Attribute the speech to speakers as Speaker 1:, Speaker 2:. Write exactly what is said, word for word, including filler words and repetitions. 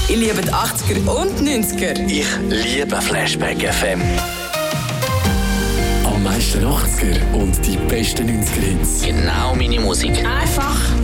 Speaker 1: Ich liebe die achtziger und die neunziger.
Speaker 2: Ich liebe Flashback F M.
Speaker 3: Am meisten achtziger und die besten neunziger Hits.
Speaker 2: Genau meine Musik.
Speaker 1: Einfach